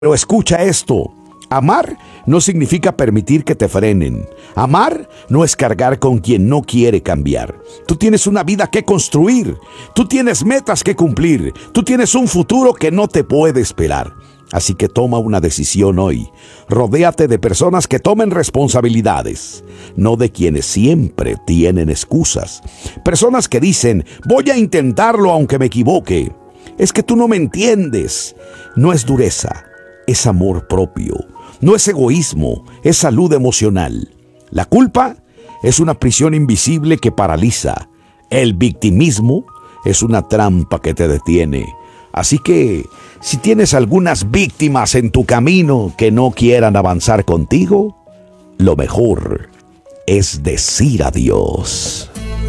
Pero escucha esto. Amar no significa permitir que te frenen. Amar no es cargar con quien no quiere cambiar. Tú tienes una vida que construir. Tú tienes metas que cumplir. Tú tienes un futuro que no te puede esperar. Así que toma una decisión hoy. Rodéate de personas que tomen responsabilidades, no de quienes siempre tienen excusas. Personas que dicen, voy a intentarlo aunque me equivoque. Es que tú no me entiendes. No es dureza, es amor propio. No es egoísmo, es salud emocional. La culpa es una prisión invisible que paraliza. El victimismo es una trampa que te detiene. Así que, si tienes algunas víctimas en tu camino que no quieran avanzar contigo, lo mejor es decir adiós.